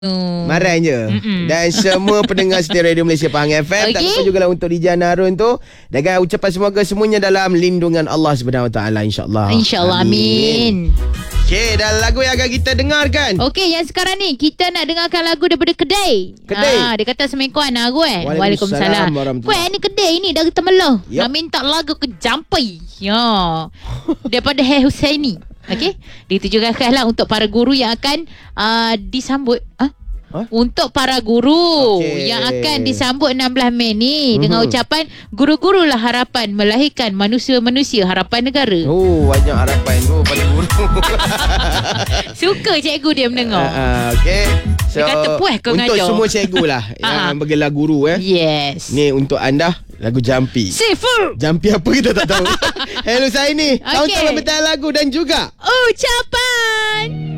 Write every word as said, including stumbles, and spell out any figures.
Oh. Marah je. Mm-mm. Dan semua pendengar setia Radio Malaysia Pahang F M, okay. Tak lupa jugalah untuk D J Harun tu. Dengan ucapan semoga semuanya dalam lindungan Allah Subhanahu Wa Taala, insya-Allah. InsyaAllah, amin. Okey, dan lagu yang akan kita dengarkan. Okey, yang sekarang ni kita nak dengarkan lagu daripada Kedai. Kedai. Ha, dia kata Assalamualaikum Anak eh. Waalaikumsalam. Weh, ni Kedai ni dari Temeloh. Yep. Nak minta lagu ke Jampai. Ya. Daripada Hai Husaini. Okey. Ditujukanlah untuk para guru yang akan uh, disambut. Ha? Huh? Untuk para guru okay. yang akan disambut enam belas Mei ni, mm-hmm. dengan ucapan guru-guru lah harapan melahirkan manusia-manusia harapan negara. Oh, banyak harapan tu pada guru. Suka cikgu dia mendengar. Uh, uh, okay. So, dia kata puas kau untuk ngajar. semua cikgu lah yang bergelar guru eh. Yes. Ni untuk anda lagu Jampi. Siful. Jampi apa kita tak tahu. Hello, saya ni. Okay. Tahun-tahun bertahan lagu dan juga ucapan